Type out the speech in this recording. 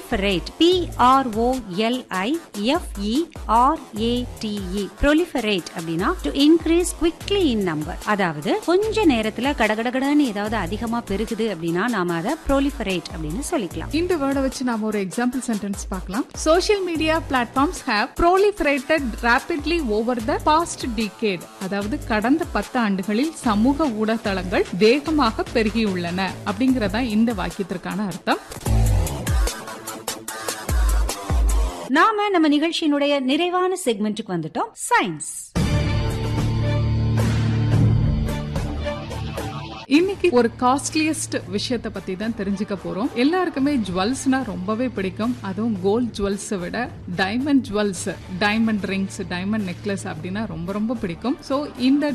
proliferate, PROLIFERATE, proliferate அப்படினா to increase quickly in number. அதாவது கொஞ்ச நேரத்துல கடகடகடன்னு ஏதாவது அதிகமா பெருகுது அப்படின்னா நாம அதை proliferate அப்படின்னு சொல்லிக்கலாம். இந்த வேர்டை வச்சு நாம ஒரு எக்ஸாம்பிள் சென்டென்ஸ் பார்க்கலாம். Social media platforms have proliferated rapidly over the past decade. அதாவது கடந்த 10 ஆண்டுகளில் சமூக ஊடகத்தளங்கள் வேகமாக பெருகியுள்ளன அப்படிங்கறதா இந்த வாக்கியத்திற்கான அர்த்தம். நாம நம்ம நிகழ்ச்சியினுடைய நிறைவான செக்மெண்ட்டுக்கு வந்துட்டோம். சயின்ஸ். இன்னைக்கு ஒரு காஸ்ட்லியஸ்ட் விஷயத்தை பத்தி தான் தெரிஞ்சுக்க போறோம். எல்லாருக்குமே ஜுவல்ஸ்னா ரொம்பவே பிடிக்கும். அதுவும் கோல்ட் ஜுவல்ஸ் விட diamond jewels, diamond rings, diamond necklace அப்படின்னா ரொம்ப ரொம்ப பிடிக்கும். சோ இந்த